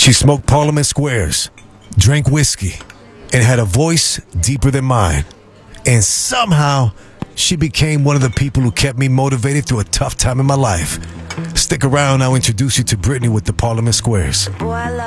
She smoked Parliament Squares, drank whiskey, and had a voice deeper than mine. And somehow, she became one of the people who kept me motivated through a tough time in my life. Stick around, I'll introduce you to Brittany with the Parliament Squares.